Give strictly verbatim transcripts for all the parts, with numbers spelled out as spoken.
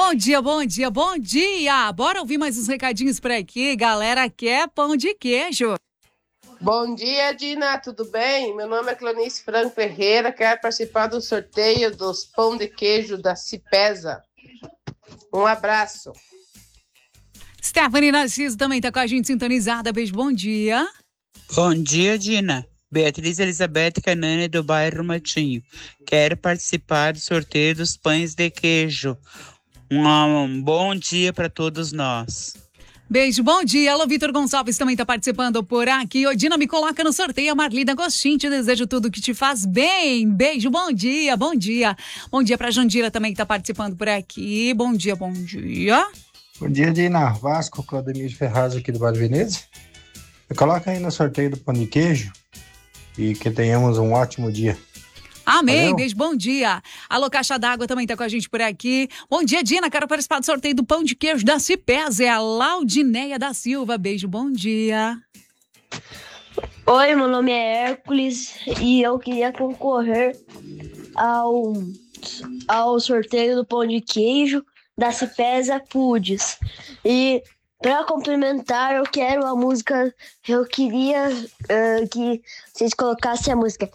Bom dia, bom dia, bom dia! Bora ouvir mais uns recadinhos por aqui. Galera quer pão de queijo. Bom dia, Dina, tudo bem? Meu nome é Clonice Franco Ferreira, quero participar do sorteio dos pão de queijo da Cipesa. Um abraço. Stephanie Narciso também tá com a gente sintonizada. Beijo, bom dia. Bom dia, Dina. Beatriz Elizabeth Canani, do bairro Matinho. Quero participar do sorteio dos pães de queijo. Um, um bom dia para todos nós. Beijo, bom dia. Alô, Vitor Gonçalves também tá participando por aqui. Ô, Dina, me coloca no sorteio. A Marlida Agostinho, te desejo tudo que te faz bem. Beijo, bom dia, bom dia. Bom dia pra Jandira também que tá participando por aqui. Bom dia, bom dia. Bom dia, Dina. Vasco, Claudemir Ferraz aqui do Bairro Veneza. Coloca aí no sorteio do pão de queijo e que tenhamos um ótimo dia. Amém, Valeu. beijo, bom dia. Alô, Caixa d'Água também tá com a gente por aqui. Bom dia, Dina, quero participar do sorteio do pão de queijo da Cipesa. É a Laudineia da Silva. Beijo, bom dia. Oi, meu nome é Hércules e eu queria concorrer ao, ao sorteio do pão de queijo da Cipesa Foods. E para complementar, eu quero a música, eu queria uh, que vocês colocassem a música.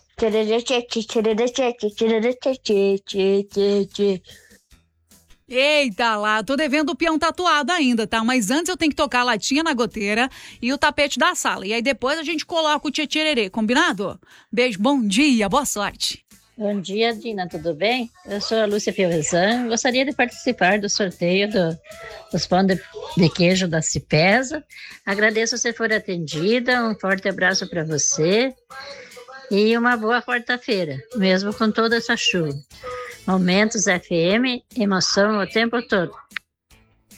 Eita lá, tô devendo o peão tatuado ainda, tá? Mas antes eu tenho que tocar a latinha na goteira e o tapete da sala. E aí depois a gente coloca o tchê-tchê-rê, combinado? Beijo, bom dia, boa sorte. Bom dia, Dina, tudo bem? Eu sou a Lúcia Piovesan, gostaria de participar do sorteio do, dos pão de, de queijo da Cipesa. Agradeço se for atendida, um forte abraço para você e uma boa quarta-feira, mesmo com toda essa chuva. Momentos F M, emoção o tempo todo.